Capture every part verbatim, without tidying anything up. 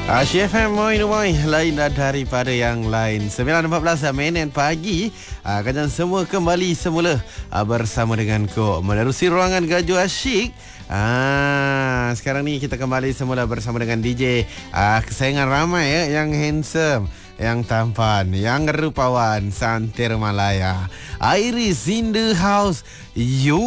Asyik F M Moi Moi lain daripada yang lain. sembilan empat belas minit pagi. Ah, Kajian semua kembali semula ah, bersama dengan Ko menerusi ruangan Gaju Asyik. Ah, sekarang ni kita kembali semula bersama dengan D J ah, kesayangan ramai ya, yang handsome, yang tampan, yang rupawan, Santir Malaya. Iris in the house. You.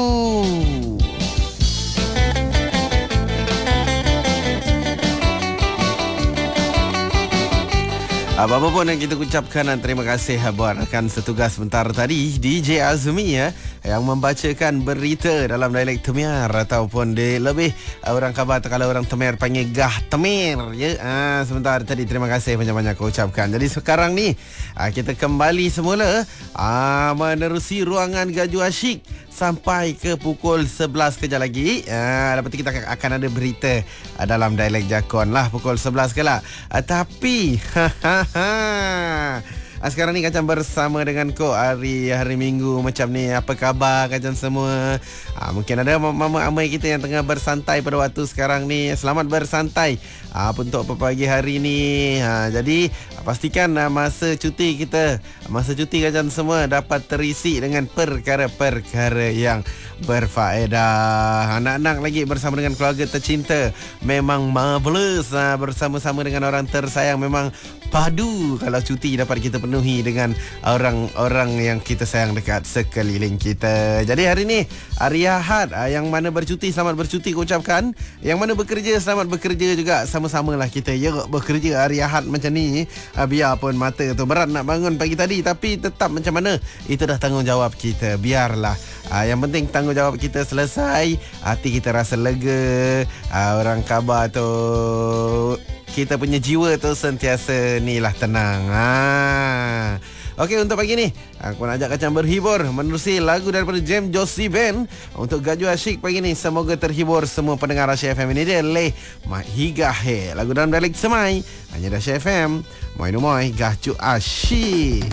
Apa-apa pun yang kita ucapkan dan terima kasih buat rakan setugas sebentar tadi D J Azmi ya, yang membacakan berita dalam dialek Temiar ataupun di lebih orang khabar kalau orang Temiar panggil Gah Temir ya. Ah, sebentar tadi terima kasih banyak-banyak aku ucapkan. Jadi sekarang ni ah, kita kembali semula ah, menerusi ruangan Gaju Asyik sampai ke pukul sebelas kejap lagi. Ah, lepas tu kita akan ada berita ah, dalam dialek Jakon lah pukul sebelas ke lah. Ah, tapi ha sekarang ni Kacan bersama dengan Ko hari hari Minggu macam ni. Apa khabar Kacan semua? Ha, mungkin ada mama amai kita yang tengah bersantai pada waktu sekarang ni. Selamat bersantai ha, untuk pagi hari ni. Ha, jadi pastikan ha, masa cuti kita, masa cuti Kacan semua dapat terisi dengan perkara-perkara yang berfaedah. Anak-anak lagi bersama dengan keluarga tercinta memang marvelous ha, bersama-sama dengan orang tersayang memang padu kalau cuti dapat kita penuhi dengan orang-orang yang kita sayang dekat sekeliling kita. Jadi hari ni hari Ahad, yang mana bercuti selamat bercuti aku ucapkan, yang mana bekerja selamat bekerja juga. Sama-samalah kita ya bekerja hari Ahad macam ni. Biarpun mata tu berat nak bangun pagi tadi, tapi tetap macam mana itu dah tanggungjawab kita. Biarlah yang penting tanggungjawab kita selesai, hati kita rasa lega. Orang khabar tu kita punya jiwa tu sentiasa ni lah tenang. Ha. Okey, untuk pagi ni aku nak ajak Kacang berhibur menerusi lagu daripada Jem Josie Band untuk Gaju Asyik pagi ni. Semoga terhibur semua pendengar Asyik F M ini. Dia leh Mahiga He, lagu dalam dialek Semai hanya di Asyik F M. Moi Moi Gaju Asyik.